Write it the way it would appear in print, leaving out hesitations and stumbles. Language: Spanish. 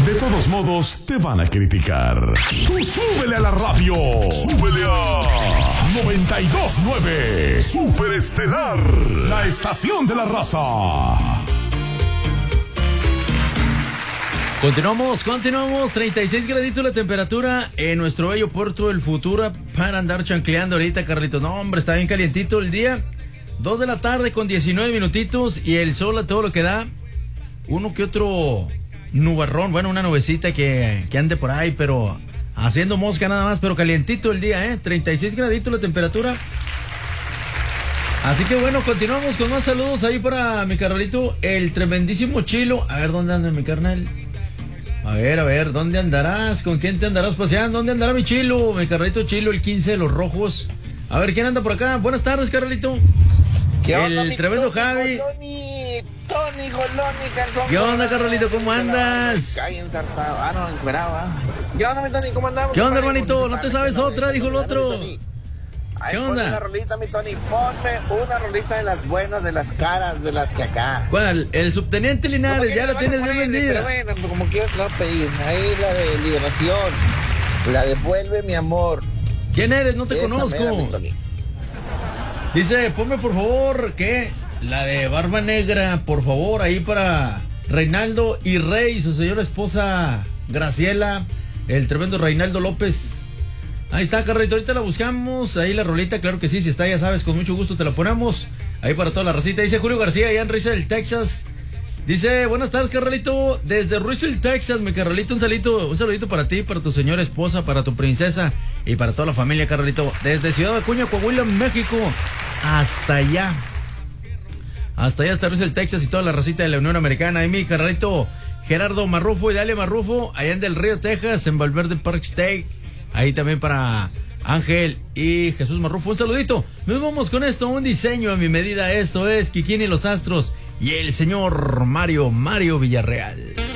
De todos modos, te van a criticar. Tú súbele a la radio. Súbele a 92.9 Super Estelar, la estación de la raza. Continuamos, 36 graditos la temperatura en nuestro bello puerto del futuro para andar chancleando ahorita, Carlitos. No, hombre, está bien calientito el día. 2 de la tarde con 19 minutitos y el sol a todo lo que da. Uno que otro nubarrón, bueno, una nubecita que ande por ahí, pero haciendo mosca nada más, pero calientito el día, 36 graditos la temperatura. Así que bueno, continuamos con más saludos ahí para mi carnalito, el tremendísimo Chilo. A ver, ¿dónde anda mi carnal? A ver, ¿dónde andarás? ¿Con quién te andarás paseando? ¿Dónde andará mi Chilo? Mi carnalito Chilo, el 15 de los Rojos. A ver, ¿quién anda por acá? Buenas tardes, carnalito. El tremendo Javi. Tony Goloni, calzón. ¿Qué onda, Carolito? ¿Cómo andas? No, encuerado, ¿Qué onda, mi Tony? ¿Cómo andamos? ¿Qué onda, hermanito? ¿No te sabes otra? Dijo el otro. ¿Qué onda? Ponme una rolita, mi Tony. Ponme una rolita de las buenas, de las caras, de las que acá. ¿Cuál? El subteniente Linares, ya la tienes bien vendida. Pero bueno, como quiero te lo voy a pedir. Ahí la de Liberación. La de Vuelve mi amor. ¿Quién eres? No te Esa conozco. mera, mi Tony. Dice, ponme por favor, ¿qué? La de Barba Negra, por favor, ahí para Reinaldo y Rey, su señora esposa Graciela, el tremendo Reinaldo López. Ahí está, Carrito, ahorita la buscamos, ahí la rolita, claro que sí, si está, ya sabes, con mucho gusto te la ponemos, ahí para toda la racita. Dice Julio García, allá en Russell, Texas. Dice, buenas tardes, Carralito, desde Russell, Texas, mi Carralito, un saludito para ti, para tu señora esposa, para tu princesa y para toda la familia, Carralito, desde Ciudad Acuña, Coahuila, México, hasta allá. Hasta allá, hasta Russell, Texas y toda la racita de la Unión Americana. Ahí mi carnalito Gerardo Marrufo y Dale Marrufo, allá en Del Río, Texas, en Valverde Park State. Ahí también para Ángel y Jesús Marrufo, un saludito. Nos vamos con esto, un diseño a mi medida. Esto es Kikín y los Astros y el señor Mario Villarreal.